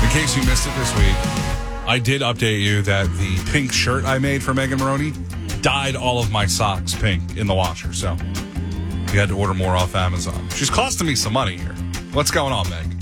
In case you missed it this week, I did update you that the pink shirt I made for Megan Maroney dyed all of my socks pink in the washer. So you had to order more off Amazon. She's costing me some money here. What's going on, Meg?